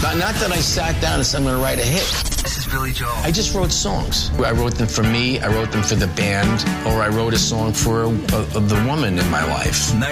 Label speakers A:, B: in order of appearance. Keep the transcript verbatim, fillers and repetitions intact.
A: Not, not that I sat down and said I'm going to write a hit.
B: This is Billy Joel.
A: I just wrote songs. I wrote them for me, I wrote them for the band, or I wrote a song for a, a, the woman in my life.